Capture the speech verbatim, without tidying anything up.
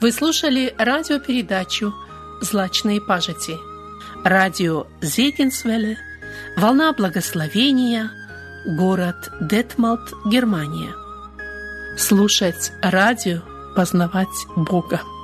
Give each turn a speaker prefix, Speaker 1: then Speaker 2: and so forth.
Speaker 1: Вы слушали радиопередачу «Злачные пажити». Радио Зегенсвелле, «Волна благословения», город Детмалт, Германия. Слушать радио, познавать Бога.